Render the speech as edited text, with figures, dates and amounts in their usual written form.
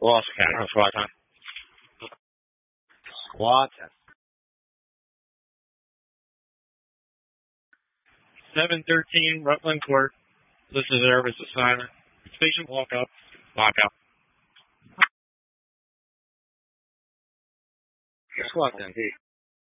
Lost count. Squad time. Squad test. 713 Rutland Court. This is Service assignment. Patient walk up. Lock out. Squad 10.